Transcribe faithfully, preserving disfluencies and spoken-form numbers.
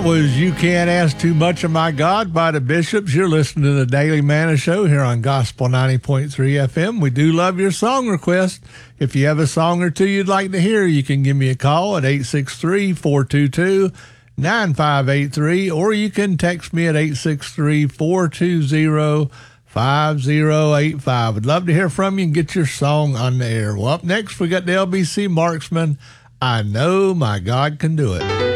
That was You Can't Ask Too Much of My God by the Bishops. You're listening to the Daily Manna Show here on Gospel ninety point three F M. We do love your song requests. If you have a song or two you'd like to hear, you can give me a call at eight six three, four two two, nine five eight three, or you can text me at eight six three, four two zero, five zero eight five. I'd love to hear from you and get your song on the air. Well, up next, we got the L B C Marksman. I Know My God Can Do It.